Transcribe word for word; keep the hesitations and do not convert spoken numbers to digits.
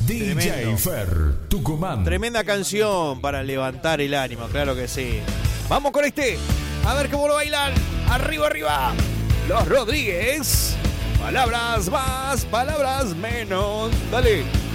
D J Fer, Tucumán. Tremenda canción para levantar el ánimo, claro que sí. Vamos con este. A ver cómo lo bailan. Arriba, arriba. Los Rodríguez. Palabras más, palabras menos. Dale.